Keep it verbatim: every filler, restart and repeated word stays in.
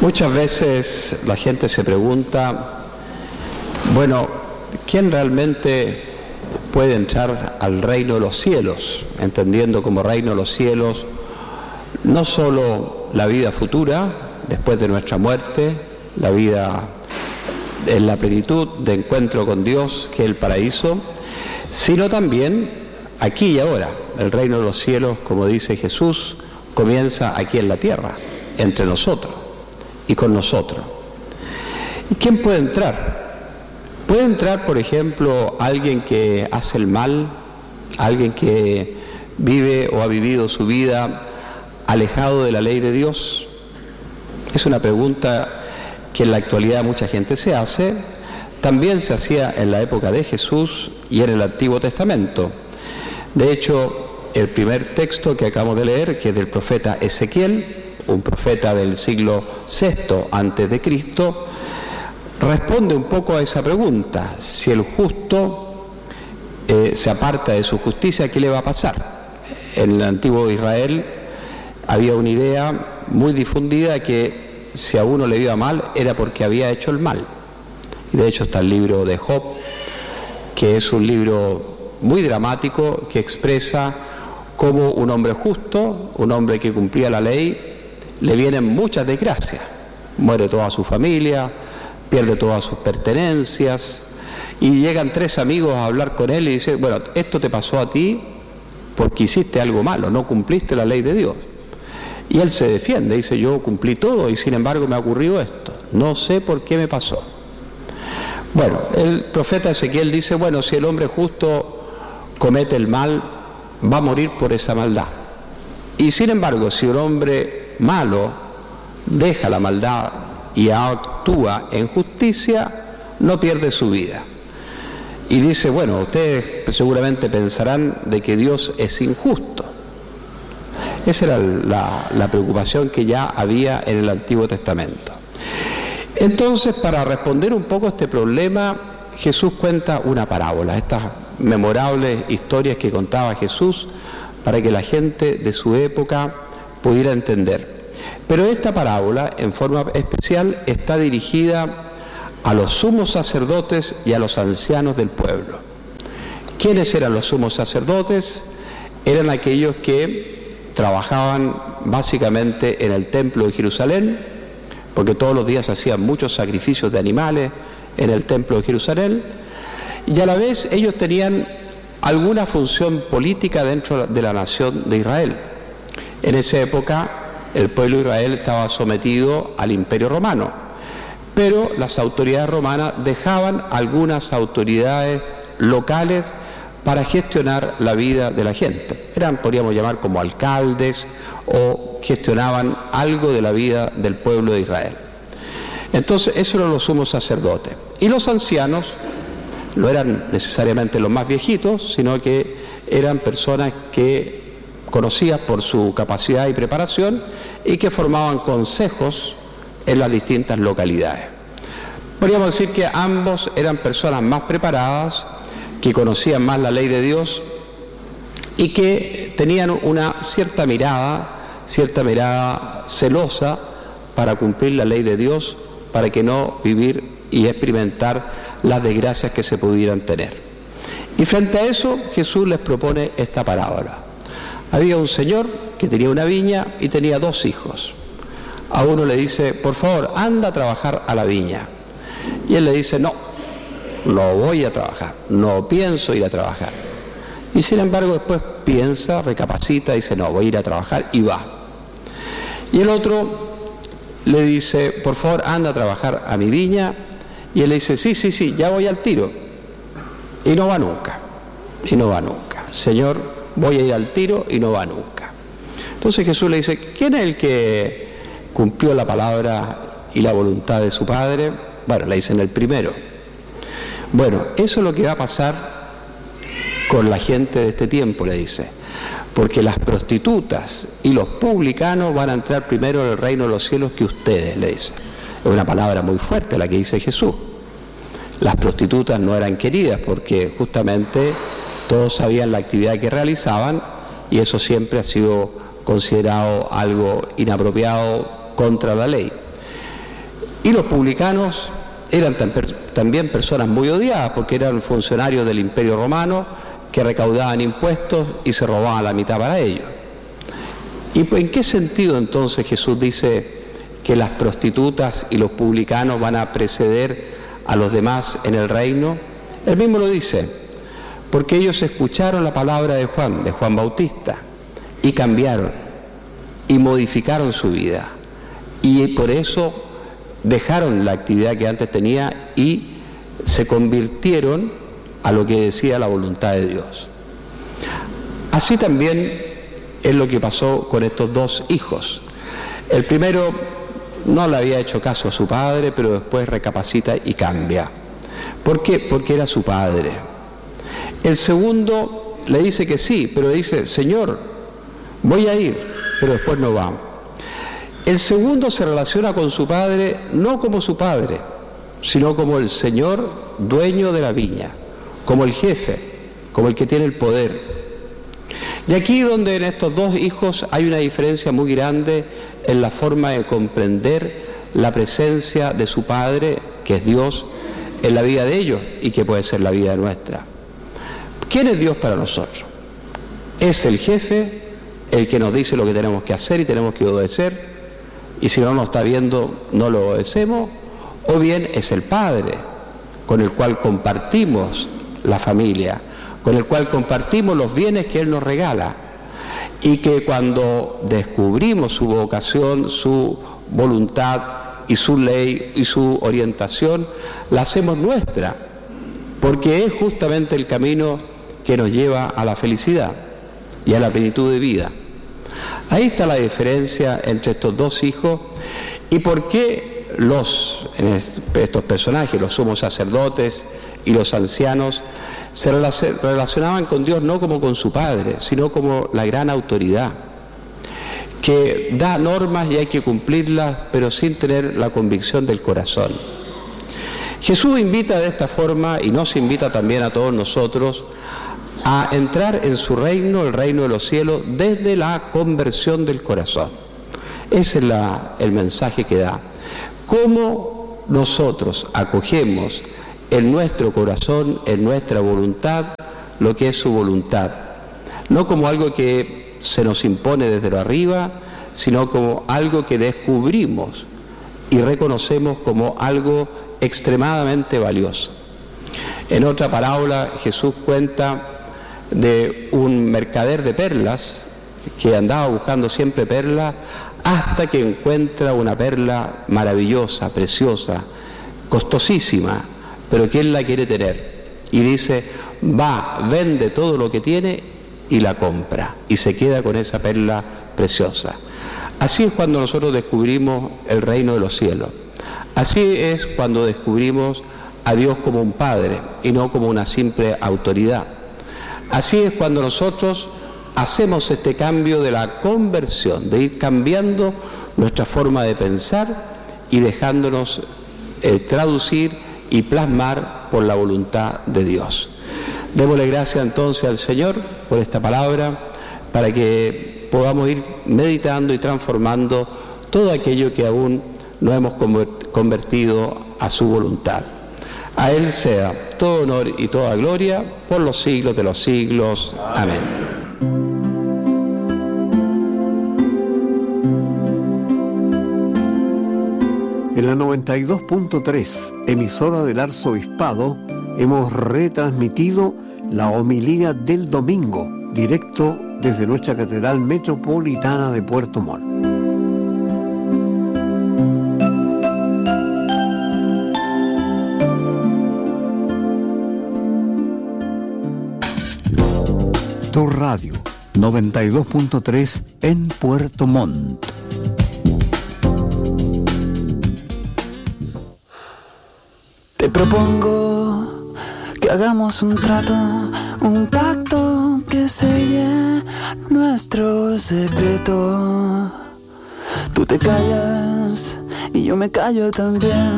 Muchas veces la gente se pregunta, bueno, ¿quién realmente puede entrar al reino de los cielos? Entendiendo como reino de los cielos no solo la vida futura, después de nuestra muerte, la vida en la plenitud de encuentro con Dios, que es el paraíso, sino también aquí y ahora. El reino de los cielos, como dice Jesús, comienza aquí en la tierra, entre nosotros y con nosotros. ¿Y quién puede entrar? Puede entrar, por ejemplo, alguien que hace el mal, alguien que vive o ha vivido su vida alejado de la ley de Dios. Es una pregunta que en la actualidad mucha gente se hace. También se hacía en la época de Jesús y en el Antiguo Testamento. De hecho, el primer texto que acabamos de leer, que es del profeta Ezequiel, un profeta del siglo sexto antes de Cristo, responde un poco a esa pregunta. Si el justo eh, se aparta de su justicia, ¿qué le va a pasar? En el antiguo Israel había una idea muy difundida que si a uno le iba mal era porque había hecho el mal. Y de hecho está el libro de Job, que es un libro muy dramático que expresa cómo un hombre justo, un hombre que cumplía la ley, le vienen muchas desgracias. Muere toda su familia, pierde todas sus pertenencias, y llegan tres amigos a hablar con él y dicen, bueno, esto te pasó a ti porque hiciste algo malo, no cumpliste la ley de Dios. Y él se defiende, dice, yo cumplí todo y sin embargo me ha ocurrido esto, no sé por qué me pasó. Bueno, el profeta Ezequiel dice, bueno, si el hombre justo comete el mal, va a morir por esa maldad. Y sin embargo, si un hombre malo deja la maldad y actúa en justicia, no pierde su vida. Y dice, bueno, ustedes seguramente pensarán de que Dios es injusto. Esa era la, la preocupación que ya había en el Antiguo Testamento. Entonces, para responder un poco a este problema, Jesús cuenta una parábola, estas memorables historias que contaba Jesús para que la gente de su época pudiera entender. Pero esta parábola, en forma especial, está dirigida a los sumos sacerdotes y a los ancianos del pueblo. ¿Quiénes eran los sumos sacerdotes? Eran aquellos que trabajaban básicamente en el templo de Jerusalén, porque todos los días hacían muchos sacrificios de animales en el templo de Jerusalén, y a la vez ellos tenían alguna función política dentro de la nación de Israel. En esa época el pueblo de Israel estaba sometido al Imperio Romano, pero las autoridades romanas dejaban algunas autoridades locales para gestionar la vida de la gente. Eran, podríamos llamar, como alcaldes o gestionaban algo de la vida del pueblo de Israel. Entonces, esos eran los sumos sacerdotes. Y los ancianos no eran necesariamente los más viejitos, sino que eran personas que conocidas por su capacidad y preparación y que formaban consejos en las distintas localidades. Podríamos decir que ambos eran personas más preparadas, que conocían más la ley de Dios y que tenían una cierta mirada, cierta mirada celosa para cumplir la ley de Dios, para que no vivir y experimentar las desgracias que se pudieran tener. Y frente a eso, Jesús les propone esta parábola. Había un señor que tenía una viña y tenía dos hijos. A uno le dice, por favor, anda a trabajar a la viña. Y él le dice, no, no voy a trabajar, no pienso ir a trabajar. Y sin embargo después piensa, recapacita, dice, no, voy a ir a trabajar, y va. Y el otro le dice, por favor, anda a trabajar a mi viña. Y él le dice, sí, sí, sí, ya voy al tiro. Y no va nunca, y no va nunca. Señor, voy a ir al tiro y no va nunca. Entonces Jesús le dice, ¿quién es el que cumplió la palabra y la voluntad de su Padre? Bueno, le dicen el primero. Bueno, eso es lo que va a pasar con la gente de este tiempo, le dice. Porque las prostitutas y los publicanos van a entrar primero en el reino de los cielos que ustedes, le dice. Es una palabra muy fuerte la que dice Jesús. Las prostitutas no eran queridas porque justamente todos sabían la actividad que realizaban y eso siempre ha sido considerado algo inapropiado contra la ley. Y los publicanos eran también personas muy odiadas porque eran funcionarios del Imperio Romano que recaudaban impuestos y se robaban la mitad para ellos. ¿Y en qué sentido entonces Jesús dice que las prostitutas y los publicanos van a preceder a los demás en el reino? Él mismo lo dice, porque ellos escucharon la palabra de Juan, de Juan Bautista, y cambiaron, y modificaron su vida, y por eso dejaron la actividad que antes tenía y se convirtieron a lo que decía la voluntad de Dios. Así también es lo que pasó con estos dos hijos. El primero no le había hecho caso a su padre, pero después recapacita y cambia. ¿Por qué? Porque era su padre. El segundo le dice que sí, pero dice, Señor, voy a ir, pero después no va. El segundo se relaciona con su padre no como su padre, sino como el señor dueño de la viña, como el jefe, como el que tiene el poder. Y aquí donde en estos dos hijos hay una diferencia muy grande en la forma de comprender la presencia de su padre, que es Dios, en la vida de ellos y que puede ser la vida nuestra. ¿Quién es Dios para nosotros? Es el jefe, el que nos dice lo que tenemos que hacer y tenemos que obedecer, y si no nos está viendo no lo obedecemos, o bien es el Padre con el cual compartimos la familia, con el cual compartimos los bienes que Él nos regala, y que cuando descubrimos su vocación, su voluntad y su ley y su orientación, la hacemos nuestra, porque es justamente el camino que nos lleva a la felicidad y a la plenitud de vida. Ahí está la diferencia entre estos dos hijos y por qué los, estos personajes, los sumos sacerdotes y los ancianos, se relacionaban con Dios no como con su Padre, sino como la gran autoridad, que da normas y hay que cumplirlas, pero sin tener la convicción del corazón. Jesús invita de esta forma, y nos invita también a todos nosotros, a entrar en su reino, el reino de los cielos, desde la conversión del corazón. Ese es la, el mensaje que da. ¿Cómo nosotros acogemos en nuestro corazón, en nuestra voluntad, lo que es su voluntad? No como algo que se nos impone desde lo arriba, sino como algo que descubrimos y reconocemos como algo extremadamente valioso. En otra parábola Jesús cuenta de un mercader de perlas que andaba buscando siempre perlas hasta que encuentra una perla maravillosa, preciosa, costosísima, pero que él la quiere tener. Y dice, va, vende todo lo que tiene y la compra, y se queda con esa perla preciosa. Así es cuando nosotros descubrimos el reino de los cielos. Así es cuando descubrimos a Dios como un Padre y no como una simple autoridad. Así es cuando nosotros hacemos este cambio de la conversión, de ir cambiando nuestra forma de pensar y dejándonos eh, traducir y plasmar por la voluntad de Dios. Démosle gracias entonces al Señor por esta palabra, para que podamos ir meditando y transformando todo aquello que aún no hemos convertido a su voluntad. A Él sea todo honor y toda gloria por los siglos de los siglos. Amén. En la noventa y dos punto tres, emisora del Arzobispado, hemos retransmitido la homilía del domingo, directo desde nuestra Catedral Metropolitana de Puerto Montt. Tu radio noventa y dos punto tres en Puerto Montt. Te propongo que hagamos un trato, un pacto que selle nuestro secreto. Tú te callas y yo me callo también.